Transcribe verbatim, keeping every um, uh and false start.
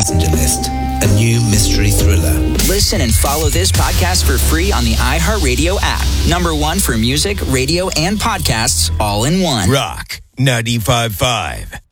Passenger List, a new mystery thriller. Listen and follow this podcast for free on the iHeartRadio app. Number one for music, radio, and podcasts all in one. Rock ninety-five point five.